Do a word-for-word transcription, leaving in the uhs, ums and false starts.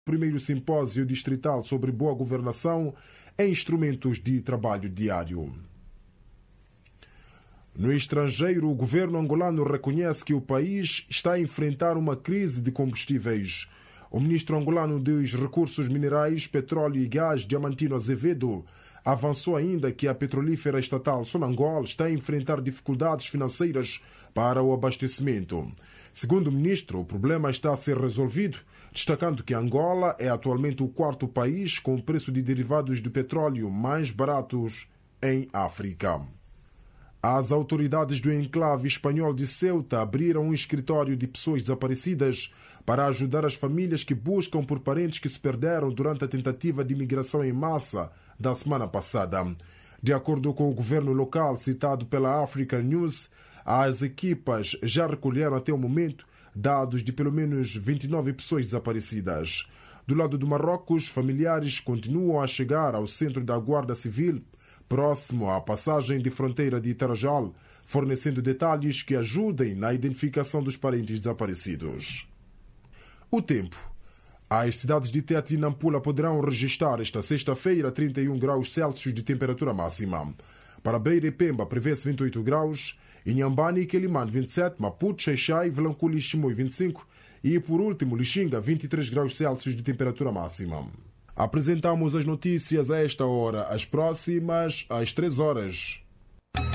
Primeiro simpósio distrital sobre boa governação em instrumentos de trabalho diário. No estrangeiro, o governo angolano reconhece que o país está a enfrentar uma crise de combustíveis. O ministro angolano dos Recursos Minerais, Petróleo e Gás, Diamantino Azevedo, avançou ainda que a petrolífera estatal Sonangol está a enfrentar dificuldades financeiras para o abastecimento. Segundo o ministro, o problema está a ser resolvido, destacando que Angola é atualmente o quarto país com o preço de derivados de petróleo mais baratos em África. As autoridades do enclave espanhol de Ceuta abriram um escritório de pessoas desaparecidas para ajudar as famílias que buscam por parentes que se perderam durante a tentativa de imigração em massa da semana passada. De acordo com o governo local citado pela Africa News, as equipas já recolheram até o momento dados de pelo menos vinte e nove pessoas desaparecidas. Do lado do Marrocos, familiares continuam a chegar ao centro da Guarda Civil, próximo à passagem de fronteira de Tarajal, fornecendo detalhes que ajudem na identificação dos parentes desaparecidos. O tempo. As cidades de Tete e Nampula poderão registrar esta sexta-feira trinta e um graus Celsius de temperatura máxima. Para Beira e Pemba prevê-se vinte e oito graus, Inhambane e Quelimane vinte e sete, Maputo, Xai-Xai, Vilanculo e Chimoio vinte e cinco e, por último, Lixinga vinte e três graus Celsius de temperatura máxima. Apresentamos as notícias a esta hora, as próximas às três horas.